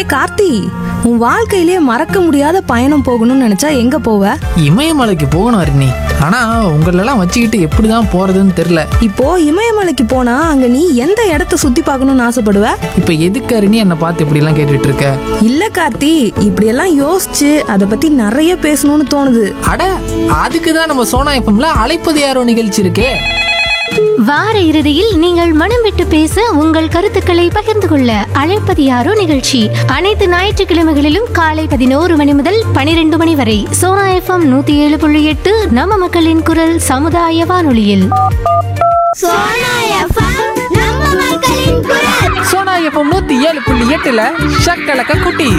கார்த்தி, உன் வாழ்க்கையிலே மறக்க முடியாத பயணம் போகணும்னு நினைச்சா எங்க போவ? இமயமலைக்கு போகணும் அருணி. ஆனா உங்களெல்லாம் வச்சுக்கிட்டு எப்படிதான் போறதுன்னு தெரியல. இப்போ இமயமலைக்கு போனா அங்க நீ எந்த இடத்த சுத்தி பார்க்கணும்னு ஆசைப்படுவ? இப்ப எதுக்கு அருணி என்னை பார்த்து இப்படி எல்லாம் கேட்டுட்டு இருக்க? இல்ல கார்த்தி, இப்படியெல்லாம் யோசிச்சு அதை பத்தி நிறைய பேசணும்னு தோணுது. அட, அதுக்குதான் நம்ம சோனா எஃப்எம்ல அழைப்பது யாரோ நிகழ்ச்சி இருக்கே. வார இறுதியில் நீங்கள் மனம் விட்டு பேச உங்கள் கருத்துக்களை பகிர்ந்து கொள்ள அழைப்பது யாரோ நிகழ்ச்சி அனைத்து ஞாயிற்றுக்கிழமைகளிலும் காலை 11 மணி முதல் 12 மணி வரை சோனா எஃப்எம் 107.8 நம்ம மக்களின் குரல் சமுதாய வானொலியில். சோனா எஃப்எம் 107.8ல ஷக்கலக்க குட்டி.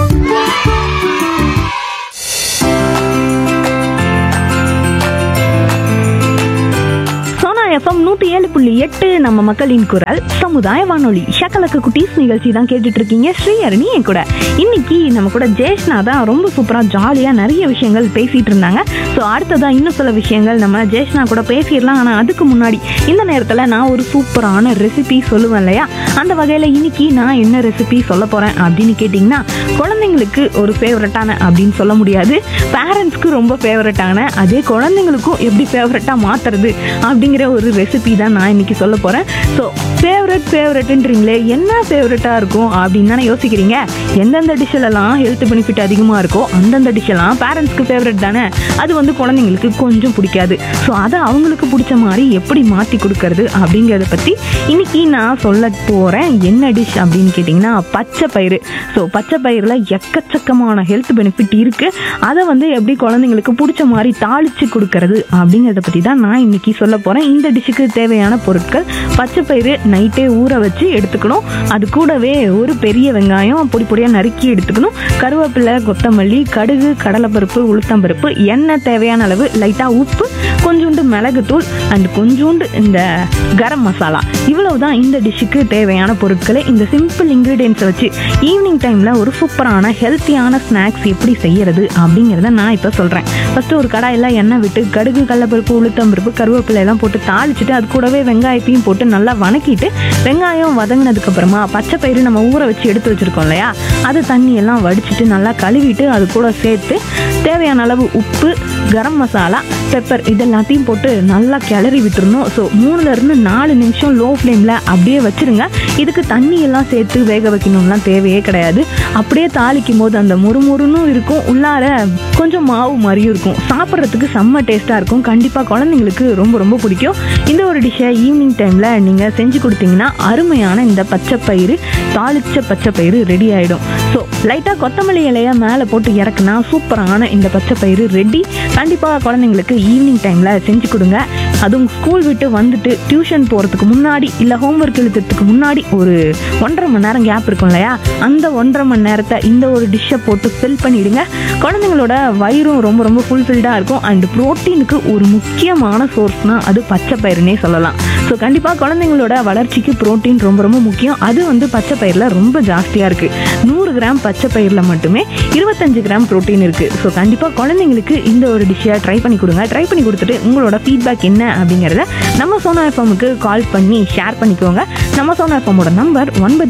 எஃப்எம் 107.8 நம்ம மக்களின் குரல் சமுதாய வானொலி ஷக்கலக்க குட்டீஸ் நிகழ்ச்சி தான் கேட்டுட்டு இருக்கீங்க. ஸ்ரீஹரணி என் கூட. இன்னைக்கு நம்ம கூட ஜெயஷ்னா தான் ரொம்ப சூப்பரா ஜாலியா நிறைய விஷயங்கள் பேசிட்டு இருந்தாங்க. ஸோ அடுத்ததான் இன்னும் சில விஷயங்கள் நம்ம ஜெயஷ்னா கூட பேசிடலாம். ஆனால் அதுக்கு முன்னாடி இந்த நேரத்தில் நான் ஒரு சூப்பரான ரெசிபி சொல்லுவேன் இல்லையா, அந்த வகையில் இன்னைக்கு நான் என்ன ரெசிபி சொல்ல போறேன் அப்படின்னு கேட்டிங்கன்னா, குழந்தைங்களுக்கு ஒரு ஃபேவரட்டான அப்படின்னு சொல்ல முடியாது, பேரண்ட்ஸ்க்கு ரொம்ப ஃபேவரட்டான, அதே குழந்தைங்களுக்கும் எப்படி ஃபேவரட்டாக மாற்றுறது அப்படிங்கிற ஒரு ரெசிபி தான் நான் இன்னைக்கு சொல்ல போகிறேன். ஸோ ஃபேவரட்ன்றீங்களே, என்ன ஃபேவரட்டாக இருக்கும் அப்படின்னு தானே யோசிக்கிறீங்க. எந்தெந்த டிஷ்ஷெல்லாம் ஹெல்த் பெனிஃபிட் அதிகமாக இருக்கோ அந்தந்த டிஷ்ஷெல்லாம் பேரண்ட்ஸ்க்கு ஃபேவரட் தானே, அது வந்து குழந்தைங்களுக்கு கொஞ்சம் பிடிக்காது. ஸோ அதை அவங்களுக்கு பிடிச்ச மாதிரி எப்படி மாற்றி கொடுக்கறது அப்படிங்கிறத பற்றி இன்னைக்கு நான் சொல்ல போகிறேன். என்ன டிஷ் அப்படின்னு கேட்டிங்கன்னா, பச்சை பயிறு. ஸோ பச்சை பயிரில் எக்கச்சக்கமான ஹெல்த் பெனிஃபிட் இருக்குது. அதை வந்து எப்படி குழந்தைங்களுக்கு பிடிச்ச மாதிரி தாளித்து கொடுக்கறது அப்படிங்கிறத பற்றி தான் நான் இன்னைக்கு சொல்ல போகிறேன். இந்த டிஷ்ஷுக்கு தேவையான பொருட்கள்: பச்சை பயிறு நைட்டே ஊற வச்சு எடுத்துக்கணும். அது கூடவே ஒரு பெரிய வெங்காயம் பொடி பொடியாக நறுக்கி எடுத்துக்கணும். கருவேப்பிலை, கொத்தமல்லி, கடுகு, கடலைப்பருப்பு, உளுத்தம்பருப்பு, எண்ணெய் தேவையான அளவு, லைட்டாக உப்பு, கொஞ்சோண்டு மிளகுத்தூள் அண்ட் கொஞ்சோண்டு இந்த கரம் மசாலா. இவ்வளவு தான் இந்த டிஷ்ஷுக்கு தேவையான பொருட்களை. இந்த சிம்பிள் இன்க்ரீடியன்ஸை வச்சு ஈவினிங் டைமில் ஒரு சூப்பரான ஹெல்த்தியான ஸ்நாக்ஸ் எப்படி செய்யறது அப்படிங்கிறத நான் இப்போ சொல்கிறேன். ஃபஸ்ட்டு ஒரு கடாயில் எண்ணெய் விட்டு கடுகு, கடலைப்பருப்பு, உளுத்தம்பருப்பு, கருவேப்பிலை எல்லாம் போட்டு தாளிச்சுட்டு அது கூடவே வெங்காயத்தையும் போட்டு நல்லா வணக்கிட்டு, வெங்காயம் வதங்கினதுக்கப்புறமா பச்சை பயிறு நம்ம ஊற வச்சு எடுத்து வச்சுருக்கோம் இல்லையா, அது தண்ணியெல்லாம் வடிச்சிட்டு நல்லா கழுவிட்டு அது கூட சேர்த்து தேவையான அளவு உப்பு, கரம் மசாலா, பெப்பர் இதெல்லாத்தையும் போட்டு நல்லா கிளறி விட்டுருணும். ஸோ 3-4 நிமிஷம் லோ ஃப்ளேமில் அப்படியே வச்சுருங்க. இதுக்கு தண்ணியெல்லாம் சேர்த்து வேக வைக்கணும்லாம் தேவையே கிடையாது. அப்படியே தாளிக்கும் போது அந்த முறுமுறுன்னு இருக்கும், உள்ளார கொஞ்சம் மாவு மாதிரியும் இருக்கும். சாப்பிட்றதுக்கு செம்ம டேஸ்ட்டாக இருக்கும். கண்டிப்பாக குழந்தைங்களுக்கு ரொம்ப ரொம்ப பிடிக்கும். இந்த ஒரு டிஷ்ஷை ஈவினிங் டைமில் நீங்கள் செஞ்சு கொடுத்தீங்கன்னா அருமையான இந்த பச்சை பயிறு, தாளிச்ச பச்சை பயிறு ரெடி ஆகிடும். ஸோ லைட்டாக கொத்தமல்லி இலையை மேலே போட்டு இறக்குனா சூப்பரான இந்த பச்சை பயிறு ரெடி. கண்டிப்பாக குழந்தைங்களுக்கு ஈவினிங் டைமில் செஞ்சு கொடுங்க. அதுவும் ஸ்கூல் விட்டு வந்துட்டு டியூஷன் போகிறதுக்கு முன்னாடி இல்லை ஹோம்ஒர்க் எழுதுறதுக்கு முன்னாடி ஒரு 1.5 மணி நேரம் கேப் இருக்கும் இல்லையா, அந்த 1.5 மணி நேரத்தை இந்த ஒரு டிஷ்ஷை போட்டு ஃபில் பண்ணிவிடுங்க. குழந்தைங்களோட வயிறும் ரொம்ப ரொம்ப ஃபுல்ஃபில்டாக இருக்கும். அண்ட் ப்ரோட்டீனுக்கு ஒரு முக்கியமான சோர்ஸ்னால் அது பச்சை பயிறுனே சொல்லலாம். ஸோ கண்டிப்பாக குழந்தைங்களோட வளர்ச்சிக்கு ப்ரோட்டீன் ரொம்ப ரொம்ப முக்கியம். அது வந்து பச்சை பயிரில் ரொம்ப ஜாஸ்தியாக இருக்குது. 100 கிராம் பச்சை பயிரில் மட்டுமே 25 கிராம் ப்ரோட்டீன் இருக்குது. ஸோ கண்டிப்பாக குழந்தைங்களுக்கு இந்த ஒரு டிஷ்ஷை ட்ரை பண்ணி கொடுங்க. ட்ரை பண்ணி கொடுத்துட்டு உங்களோட ஃபீட்பேக் என்ன அப்படிங்கிறத நம்ம சோனா எஃப்எம்முக்கு கால் பண்ணி ஷேர் பண்ணிக்கோங்க. நம்ம சோனா எஃப்எம்மோட நம்பர்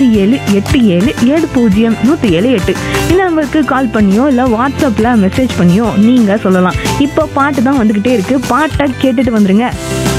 9787700178. இந்த நம்பருக்கு கால் பண்ணியோ இல்லை வாட்ஸ்அப்பில் மெசேஜ் பண்ணியோ நீங்கள் சொல்லலாம். இப்போ பாட்டு தான் வந்துக்கிட்டே இருக்குது. பாட்டை கேட்டுட்டு வந்துருங்க.